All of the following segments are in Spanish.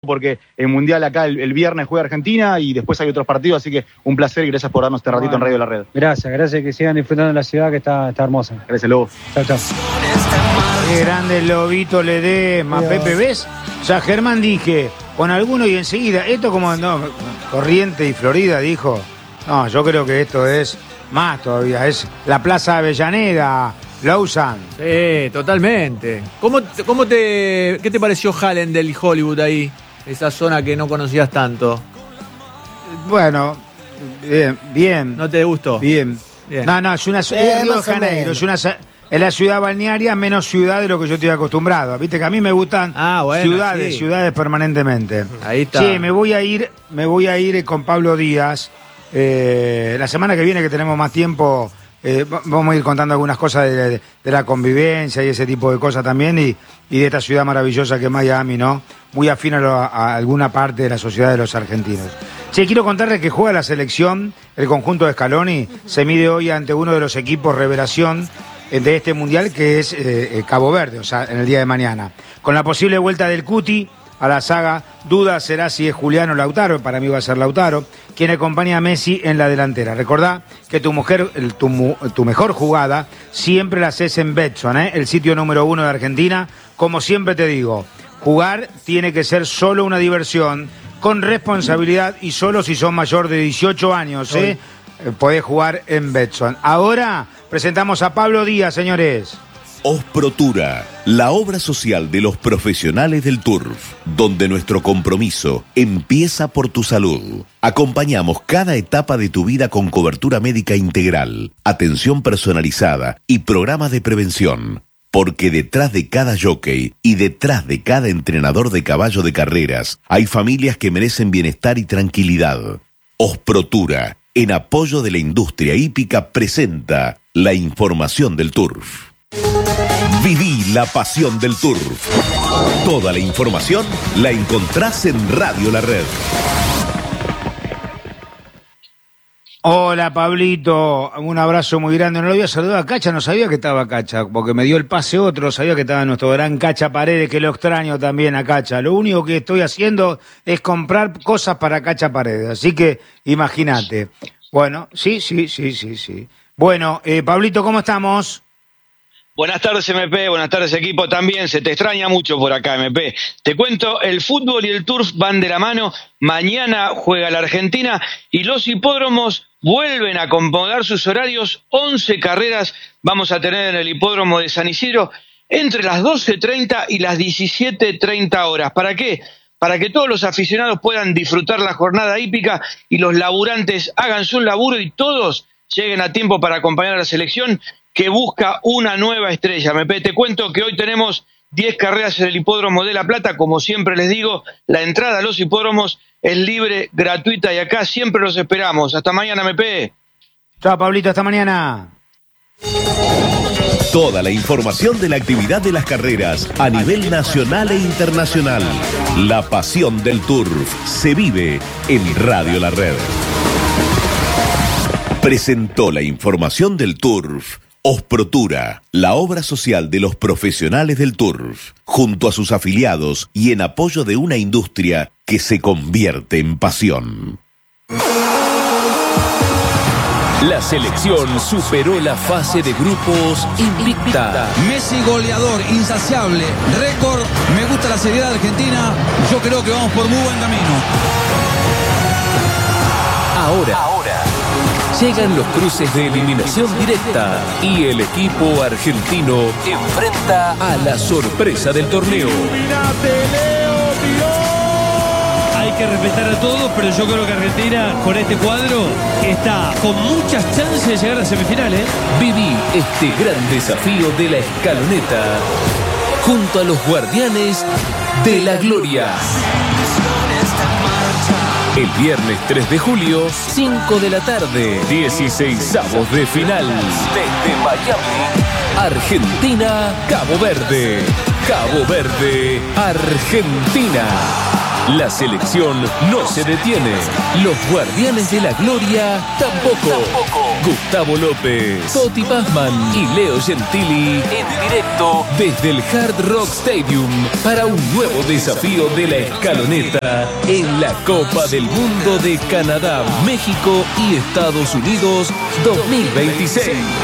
porque el Mundial acá el viernes juega Argentina y después hay otros partidos, así que un placer y gracias por darnos este ratito en Radio La Red. Gracias, que sigan disfrutando de la ciudad que está hermosa. Gracias, Lobo. Chao. Qué grande el Lobito Ledesma, Pepe, ¿ves? O sea, Germán dije, con alguno y enseguida, esto como Corrientes y Florida dijo, no, yo creo que esto es más todavía, es la Plaza Avellaneda, Lausanne. Sí, totalmente. ¿Qué te pareció Hallandale y Hollywood ahí? Esa zona que no conocías tanto. Bueno, bien. ¿No te gustó? Bien. No, es una ciudad, Río de Janeiro, es la ciudad balnearia menos ciudad de lo que yo estoy acostumbrado. Viste que a mí me gustan ciudades permanentemente. Ahí está. Sí, me voy a ir con Pablo Díaz. La semana que viene, que tenemos más tiempo, vamos a ir contando algunas cosas de la convivencia y ese tipo de cosas también, y de esta ciudad maravillosa que es Miami, ¿no? Muy afín a alguna parte de la sociedad de los argentinos. Sí, quiero contarles que juega la selección, el conjunto de Scaloni, se mide hoy ante uno de los equipos revelación de este mundial, que es Cabo Verde, o sea, en el día de mañana. Con la posible vuelta del Cuti a la saga, duda será si es Julián o Lautaro, para mí va a ser Lautaro, quien acompaña a Messi en la delantera. Recordá que tu mejor jugada siempre la haces en Betson, el sitio número 1 de Argentina. Como siempre te digo, jugar tiene que ser solo una diversión, con responsabilidad y solo si son mayor de 18 años, podés jugar en Betson. Ahora presentamos a Pablo Díaz, señores. Osprotura, la obra social de los profesionales del turf, donde nuestro compromiso empieza por tu salud. Acompañamos cada etapa de tu vida con cobertura médica integral, atención personalizada y programas de prevención. Porque detrás de cada jockey y detrás de cada entrenador de caballo de carreras hay familias que merecen bienestar y tranquilidad. Osprotura, en apoyo de la industria hípica, presenta la información del turf. Viví la pasión del turf. Toda la información la encontrás en Radio La Red. Hola, Pablito, un abrazo muy grande. No lo había saludado a Cacha, no sabía que estaba Cacha, porque me dio el pase otro, sabía que estaba nuestro gran Cacha Paredes, que lo extraño también a Cacha. Lo único que estoy haciendo es comprar cosas para Cacha Paredes, así que imagínate. Bueno, sí. Bueno, Pablito, ¿cómo estamos? Buenas tardes, MP, buenas tardes, equipo. También se te extraña mucho por acá, MP. Te cuento, el fútbol y el turf van de la mano. Mañana juega la Argentina y los hipódromos vuelven a acomodar sus horarios. 11 carreras vamos a tener en el hipódromo de San Isidro entre las 12:30 y las 17:30 horas. ¿Para qué? Para que todos los aficionados puedan disfrutar la jornada hípica y los laburantes hagan su laburo y todos lleguen a tiempo para acompañar a la selección que busca una nueva estrella. Te cuento que hoy tenemos 10 carreras en el hipódromo de La Plata. Como siempre les digo, la entrada a los hipódromos es libre, gratuita y acá siempre los esperamos. Hasta mañana, MP. Chao, Pablito, hasta mañana. Toda la información de la actividad de las carreras a nivel nacional e internacional. La pasión del turf se vive en Radio La Red. Presentó la información del turf Osprotura, la obra social de los profesionales del turf, junto a sus afiliados y en apoyo de una industria que se convierte en pasión. La selección superó la fase de grupos invicta. Messi goleador, insaciable, récord. Me gusta la seriedad de Argentina. Yo creo que vamos por muy buen camino. Ahora llegan los cruces de eliminación directa y el equipo argentino enfrenta a la sorpresa del torneo. Hay que respetar a todos, pero yo creo que Argentina con este cuadro está con muchas chances de llegar a semifinales. Viví este gran desafío de la escaloneta junto a los guardianes de la gloria. El viernes 3 de julio, 5 de la tarde, 16avos de final. Desde Miami, Argentina, Cabo Verde. Cabo Verde, Argentina. La selección no se detiene. Los guardianes de la gloria tampoco. Gustavo López, Toti Pazman y Leo Gentili en directo directo desde el Hard Rock Stadium para un nuevo desafío de la escaloneta en la Copa del Mundo de Canadá, México y Estados Unidos 2026.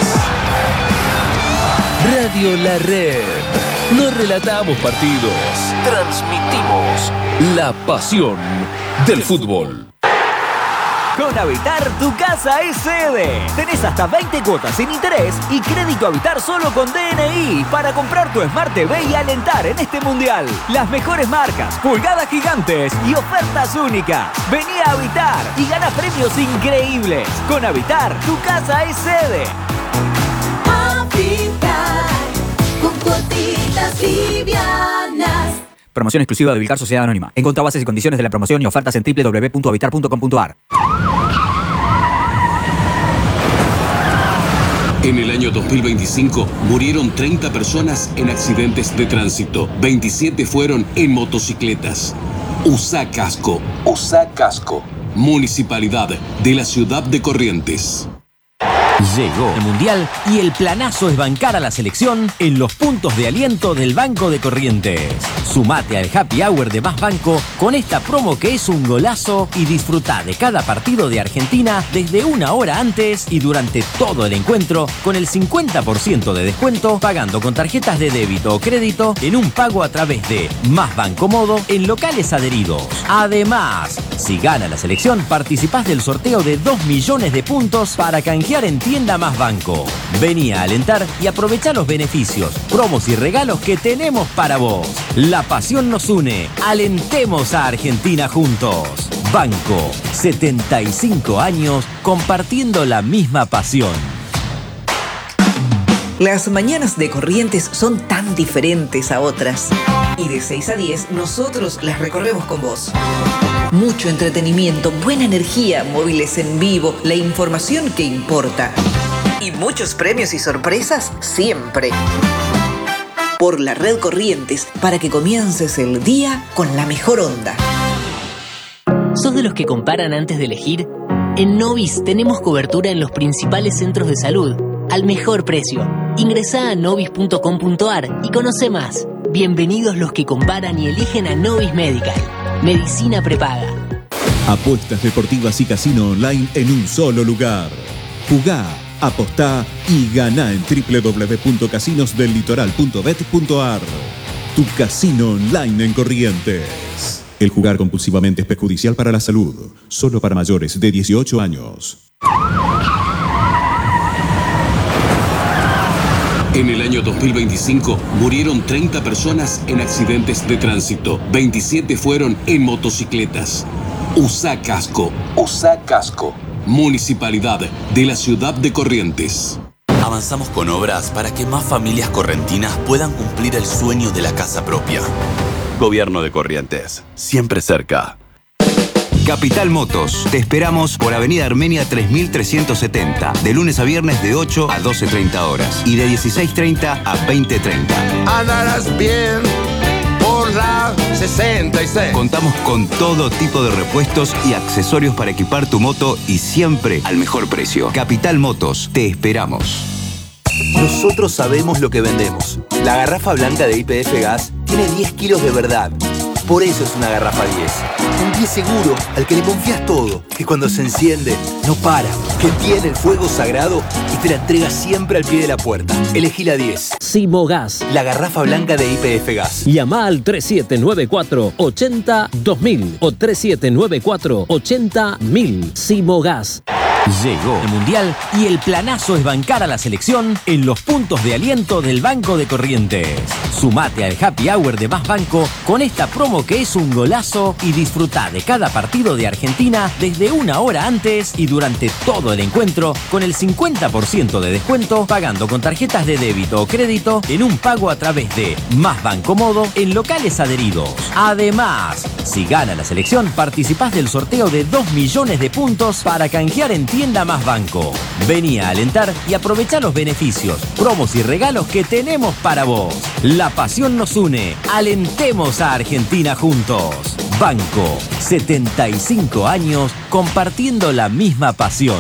Radio La Red. No relatamos partidos, transmitimos la pasión del fútbol. Con Habitar, tu casa es sede. Tenés hasta 20 cuotas sin interés y crédito Habitar solo con DNI para comprar tu Smart TV y alentar en este mundial. Las mejores marcas, pulgadas gigantes y ofertas únicas. Vení a Habitar y gana premios increíbles. Con Habitar, tu casa es sede. Habitar, con cuotitas livianas. Promoción exclusiva de Vilcar Sociedad Anónima. Encontrá bases y condiciones de la promoción y ofertas en www.habitar.com.ar. En el año 2025 murieron 30 personas en accidentes de tránsito. 27 fueron en motocicletas. Usá casco. Usá casco. Municipalidad de la ciudad de Corrientes. Llegó el Mundial y el planazo es bancar a la selección en los puntos de aliento del Banco de Corrientes. Sumate al Happy Hour de Más Banco con esta promo que es un golazo y disfrutá de cada partido de Argentina desde una hora antes y durante todo el encuentro con el 50% de descuento pagando con tarjetas de débito o crédito en un pago a través de Más Banco Modo en locales adheridos. Además, si gana la selección, participás del sorteo de 2 millones de puntos para canjear en Tienda Más Banco. Vení a alentar y aprovechá los beneficios, promos y regalos que tenemos para vos. La pasión nos une. Alentemos a Argentina juntos. Banco, 75 años compartiendo la misma pasión. Las mañanas de Corrientes son tan diferentes a otras. Y de 6 a 10 nosotros las recorremos con vos. Mucho entretenimiento, buena energía, móviles en vivo, la información que importa. Y muchos premios y sorpresas siempre. Por la red Corrientes, para que comiences el día con la mejor onda. ¿Sos de los que comparan antes de elegir? En Novis tenemos cobertura en los principales centros de salud, al mejor precio. Ingresá a novis.com.ar y conoce más. Bienvenidos los que comparan y eligen a Novis Medical. Medicina prepaga. Apuestas deportivas y casino online en un solo lugar. Jugá, apostá y ganá en www.casinosdellitoral.bet.ar. Tu casino online en Corrientes. El jugar compulsivamente es perjudicial para la salud. Solo para mayores de 18 años. En el año 2025 murieron 30 personas en accidentes de tránsito. 27 fueron en motocicletas. Usá casco. Usá casco. Municipalidad de la ciudad de Corrientes. Avanzamos con obras para que más familias correntinas puedan cumplir el sueño de la casa propia. Gobierno de Corrientes, siempre cerca. Capital Motos. Te esperamos por Avenida Armenia 3370, de lunes a viernes de 8 a 12:30 horas y de 16:30 a 20:30. Andarás bien por la 66. Contamos con todo tipo de repuestos y accesorios para equipar tu moto y siempre al mejor precio. Capital Motos. Te esperamos. Nosotros sabemos lo que vendemos. La garrafa blanca de YPF Gas tiene 10 kilos de verdad. Por eso es una garrafa 10. Un 10 seguro al que le confías todo. Que cuando se enciende, no para. Que tiene el fuego sagrado y te la entrega siempre al pie de la puerta. Elegí la 10. Simogas. La garrafa blanca de YPF Gas. Llama al 3794-80-2000 o 3794-80-1000. Simogas. Llegó el Mundial y el planazo es bancar a la selección en los puntos de aliento del Banco de Corrientes. Sumate al Happy Hour de Más Banco con esta promo que es un golazo y disfrutá de cada partido de Argentina desde una hora antes y durante todo el encuentro con el 50% de descuento pagando con tarjetas de débito o crédito en un pago a través de Más Banco Modo en locales adheridos. Además, si gana la selección, participás del sorteo de 2 millones de puntos para canjear en Tienda Más Banco. Vení a alentar y aprovechá los beneficios, promos y regalos que tenemos para vos. La pasión nos une. Alentemos a Argentina juntos. Banco, 75 años compartiendo la misma pasión.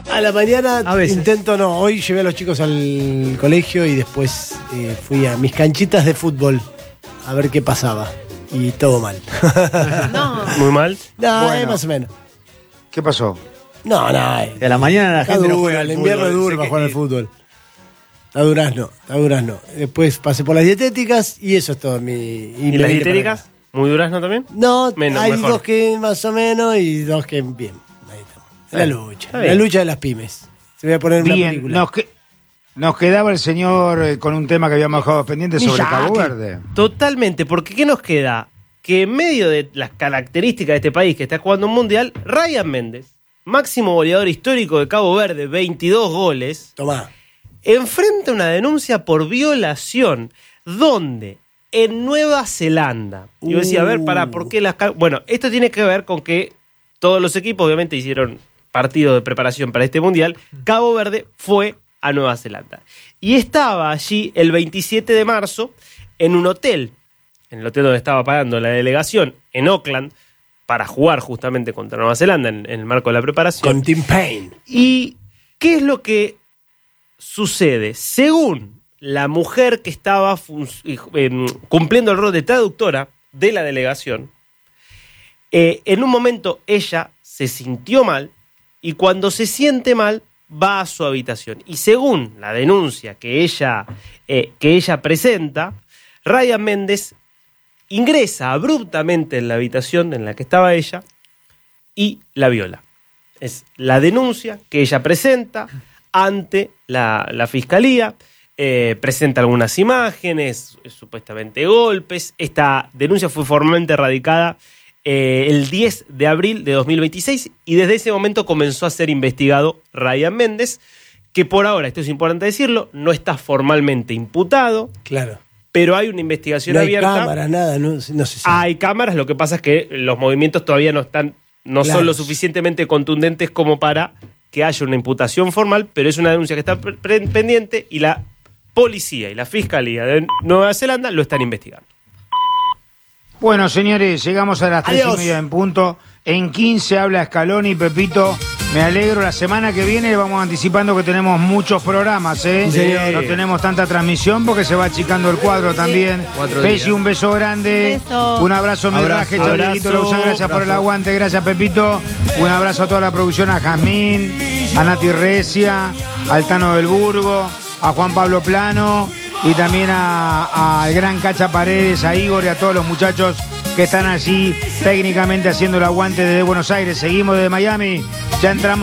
A la mañana A veces. intento no. Hoy llevé a los chicos al colegio y después fui a mis canchitas de fútbol a ver qué pasaba. Y todo mal. Muy mal. No, Bueno. más o menos. ¿Qué pasó? No. A la mañana la gente no juega al el invierno fútbol, es duro sé para que- jugar al fútbol. Está durazno. Después pasé por las dietéticas y eso es todo. ¿Y las dietéticas? ¿Muy durazno también? No, Menos, hay mejor. dos que más o menos y dos que bien. Ahí estamos. La lucha. Está La bien. lucha de las pymes. Se voy a poner una Bien, película. nos quedaba el señor con un tema que habíamos dejado pendiente sobre Miyake. Cabo Verde. Totalmente, porque ¿qué nos queda? Que en medio de las características de este país que está jugando un mundial, Ryan Méndez, máximo goleador histórico de Cabo Verde, 22 goles, Tomá. enfrenta una denuncia por violación, donde en Nueva Zelanda. Y yo decía, a ver, ¿por qué las... Bueno, esto tiene que ver con que todos los equipos obviamente hicieron partido de preparación para este mundial. Cabo Verde fue a Nueva Zelanda. Y estaba allí el 27 de marzo en un hotel, en el hotel donde estaba pagando la delegación, en Auckland, para jugar justamente contra Nueva Zelanda en el marco de la preparación. Con Tim Payne. ¿Y qué es lo que sucede? Según la mujer que estaba cumpliendo el rol de traductora de la delegación, en un momento ella se sintió mal y cuando se siente mal va a su habitación. Y según la denuncia que ella presenta, Ryan Méndez ingresa abruptamente en la habitación en la que estaba ella y la viola. Es la denuncia que ella presenta ante la fiscalía. Presenta algunas imágenes, supuestamente golpes. Esta denuncia fue formalmente radicada el 10 de abril de 2026 y desde ese momento comenzó a ser investigado Ryan Méndez, que por ahora, esto es importante decirlo, no está formalmente imputado. Claro. Pero hay una investigación No hay abierta. cámara, nada, no se sabe. Hay cámaras, lo que pasa es que los movimientos todavía no Claro. son lo suficientemente contundentes como para que haya una imputación formal, pero es una denuncia que está pendiente y la policía y la fiscalía de Nueva Zelanda lo están investigando. Bueno, señores, llegamos a las 3:30 Adiós. en punto. En 15 habla Scaloni, Pepito. Me alegro, la semana que viene vamos anticipando que tenemos muchos programas, ¿eh? Sí, señor. No tenemos tanta transmisión porque se va achicando el cuadro también. 4 Pesci, días. un beso grande. Beso. Un abrazo, Medraje, Abrazo. Chabelito, Lauzán, gracias por el Abrazo. aguante, gracias Pepito. Un abrazo a toda la producción, a Jazmín, a Nati Recia, al Tano del Burgo, a Juan Pablo Plano y también al gran Cacha Paredes, a Igor y a todos los muchachos que están allí técnicamente haciendo el aguante desde Buenos Aires. Seguimos desde Miami, ya entramos.